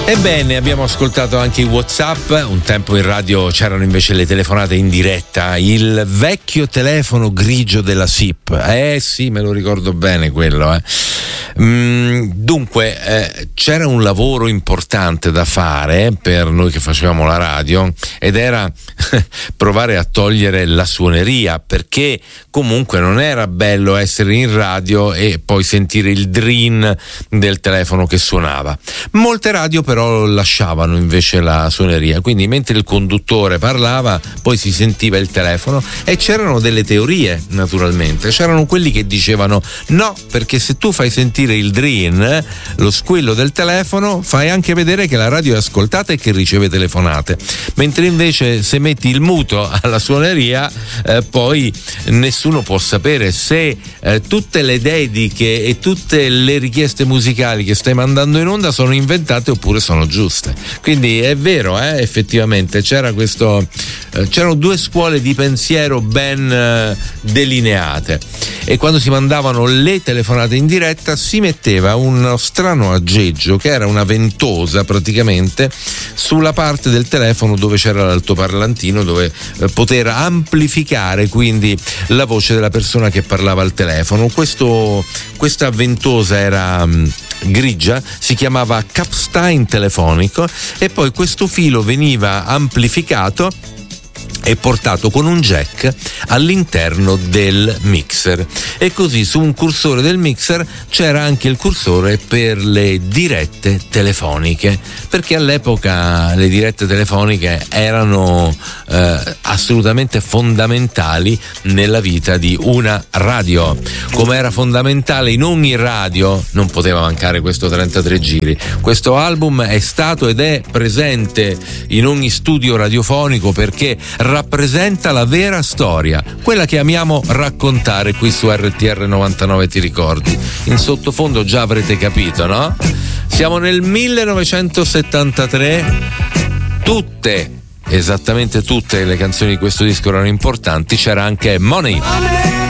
Ebbene, abbiamo ascoltato anche i WhatsApp. Un tempo in radio c'erano invece le telefonate in diretta, il vecchio telefono grigio della SIP. Sì, me lo ricordo bene quello. Dunque, c'era un lavoro importante da fare per noi che facevamo la radio, ed era provare a togliere la suoneria, perché comunque non era bello essere in radio e poi sentire il drin del telefono che suonava. Molte radio però lasciavano invece la suoneria, quindi mentre il conduttore parlava poi si sentiva il telefono, e c'erano delle teorie, naturalmente. C'erano quelli che dicevano no, perché se tu fai sentire il drin, lo squillo del telefono, fai anche vedere che la radio è ascoltata e che riceve telefonate, mentre invece se metti il muto alla suoneria poi nessuno può sapere se tutte le dediche e tutte le richieste musicali che stai mandando in onda sono inventate oppure sono giuste. Quindi è vero, effettivamente c'erano due scuole di pensiero ben delineate, e quando si mandavano le telefonate in diretta si metteva uno strano aggeggio che era una ventosa praticamente sulla parte del telefono dove c'era l'altoparlantino, dove poter amplificare quindi la voce della persona che parlava al telefono. Questa ventosa era grigia, si chiamava capstan telefonico, e poi questo filo veniva amplificato e portato con un jack all'interno del mixer, e così su un cursore del mixer c'era anche il cursore per le dirette telefoniche, perché all'epoca le dirette telefoniche erano assolutamente fondamentali nella vita di una radio, come era fondamentale in ogni radio. Non poteva mancare questo 33 giri. Questo album è stato ed è presente in ogni studio radiofonico perché rappresenta la vera storia, quella che amiamo raccontare qui su RTR 99. Ti ricordi? In sottofondo già avrete capito, no? Siamo nel 1973, esattamente tutte le canzoni di questo disco erano importanti, c'era anche Money.